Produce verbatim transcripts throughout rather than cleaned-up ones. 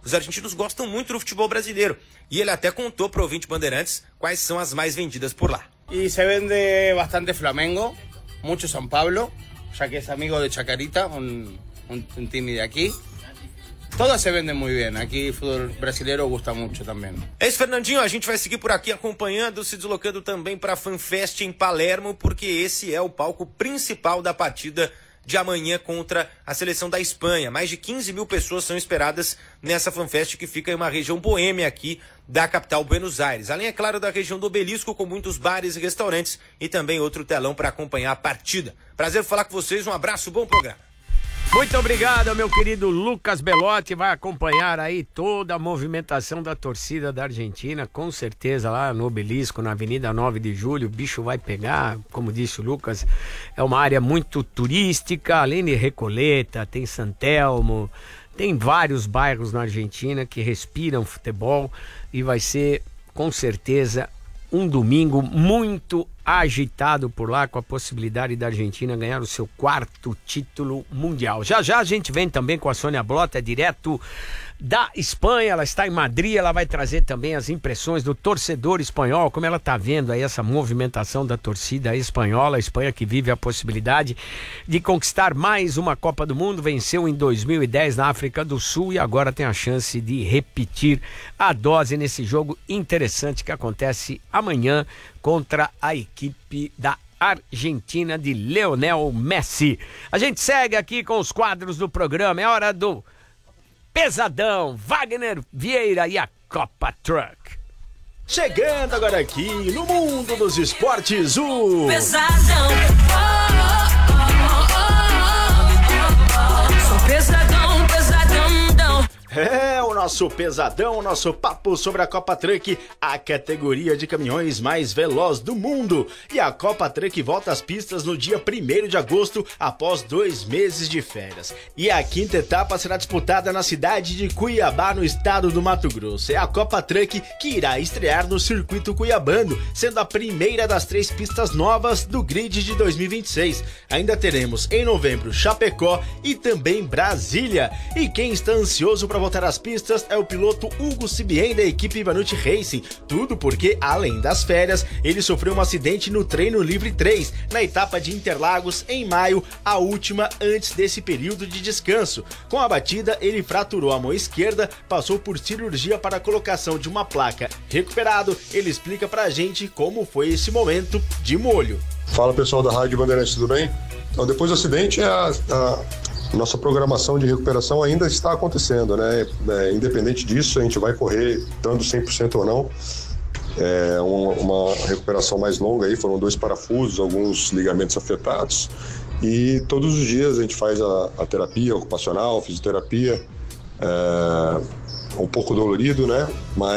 os argentinos gostam muito do futebol brasileiro. E ele até contou pro ouvinte Bandeirantes quais são as mais vendidas por lá. E se vende bastante Flamengo, muito São Paulo, já que é amigo de Chacarita, um, um, um time de aqui. Todas se vendem muito bem. Aqui o futebol brasileiro gosta muito também. É isso, Fernandinho. A gente vai seguir por aqui acompanhando, se deslocando também para a FanFest em Palermo, porque esse é o palco principal da partida de amanhã contra a seleção da Espanha. Mais de quinze mil pessoas são esperadas nessa FanFest, que fica em uma região boêmia aqui da capital Buenos Aires. Além, é claro, da região do Obelisco, com muitos bares e restaurantes e também outro telão para acompanhar a partida. Prazer falar com vocês. Um abraço, bom programa. Muito obrigado, meu querido Lucas Belotti. Vai acompanhar aí toda a movimentação da torcida da Argentina, com certeza lá no Obelisco, na Avenida nove de julho. O bicho vai pegar, como disse o Lucas, é uma área muito turística, além de Recoleta, tem San Telmo, tem vários bairros na Argentina que respiram futebol e vai ser, com certeza, um domingo muito agitado por lá, com a possibilidade da Argentina ganhar o seu quarto título mundial. Já já a gente vem também com a Sônia Blota, direto da Espanha. Ela está em Madrid, ela vai trazer também as impressões do torcedor espanhol, como ela está vendo aí essa movimentação da torcida espanhola. A Espanha que vive a possibilidade de conquistar mais uma Copa do Mundo, venceu em dois mil e dez na África do Sul e agora tem a chance de repetir a dose nesse jogo interessante que acontece amanhã contra a equipe da Argentina de Lionel Messi. A gente segue aqui com os quadros do programa. É hora do Pesadão, Wagner Vieira e a Copa Truck. Chegando agora aqui no mundo dos esportes, o Pesadão. Oh, oh, oh, oh, oh. Sou pesadão, pesadão. É o nosso Pesadão, o nosso papo sobre a Copa Truck, a categoria de caminhões mais veloz do mundo. E a Copa Truck volta às pistas no dia primeiro de agosto, após dois meses de férias. E a quinta etapa será disputada na cidade de Cuiabá, no estado do Mato Grosso. É a Copa Truck que irá estrear no circuito cuiabano, sendo a primeira das três pistas novas do grid de dois mil e vinte e seis. Ainda teremos em novembro Chapecó e também Brasília. E quem está ansioso para voltar às pistas é o piloto Hugo Sibien da equipe Ivanucci Racing. Tudo porque, além das férias, ele sofreu um acidente no treino livre três, na etapa de Interlagos, em maio, a última antes desse período de descanso. Com a batida, ele fraturou a mão esquerda, passou por cirurgia para a colocação de uma placa. Recuperado, ele explica pra gente como foi esse momento de molho. Fala, pessoal da Rádio Bandeirantes, tudo bem? Então, depois do acidente, a, a nossa programação de recuperação ainda está acontecendo, né? É, independente disso, a gente vai correr dando cem por cento ou não. É uma, uma recuperação mais longa aí, foram dois parafusos, alguns ligamentos afetados. E todos os dias a gente faz a, a terapia ocupacional, fisioterapia, é, um pouco dolorido, né?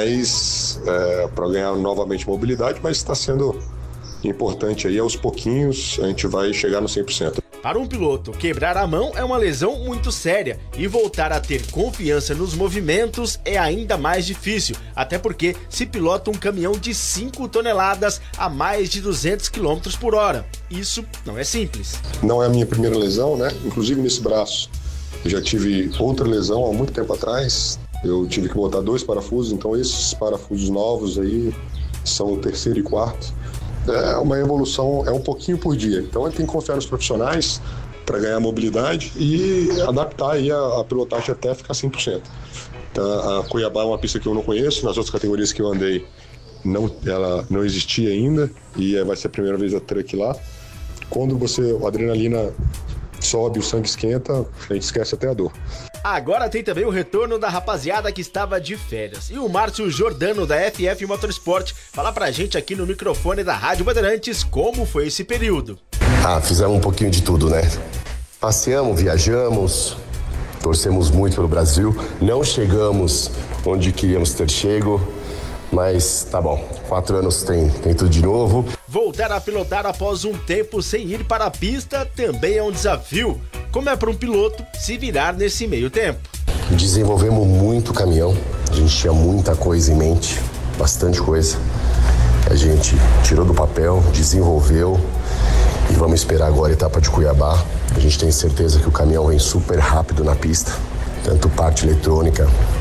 Mas é, para ganhar novamente mobilidade, mas está sendo importante aí, aos pouquinhos a gente vai chegar no cem por cento. Para um piloto, quebrar a mão é uma lesão muito séria e voltar a ter confiança nos movimentos é ainda mais difícil, até porque se pilota um caminhão de cinco toneladas a mais de duzentos quilômetros por hora. Isso não é simples. Não é a minha primeira lesão, né? Inclusive nesse braço. Eu já tive outra lesão há muito tempo atrás. Eu tive que botar dois parafusos, então esses parafusos novos aí são o terceiro e quarto. É uma evolução, é um pouquinho por dia. Então ele tem que confiar nos profissionais para ganhar mobilidade e adaptar aí a, a pilotagem até ficar cem por cento. Então, a Cuiabá é uma pista que eu não conheço, nas outras categorias que eu andei não, ela não existia ainda e vai ser a primeira vez a truck lá. Quando você, a adrenalina sobe, o sangue esquenta, a gente esquece até a dor. Agora tem também o retorno da rapaziada que estava de férias. E o Márcio Jordano, da F F Motorsport, fala pra gente aqui no microfone da Rádio Bandeirantes como foi esse período. Ah, fizemos um pouquinho de tudo, né? Passeamos, viajamos, torcemos muito pelo Brasil. Não chegamos onde queríamos ter chego, mas tá bom. Quatro anos tem, tem tudo de novo. Voltar a pilotar após um tempo sem ir para a pista também é um desafio. Como é para um piloto se virar nesse meio tempo? Desenvolvemos muito caminhão, a gente tinha muita coisa em mente, bastante coisa. A gente tirou do papel, desenvolveu e vamos esperar agora a etapa de Cuiabá. A gente tem certeza que o caminhão vem super rápido na pista, tanto parte eletrônica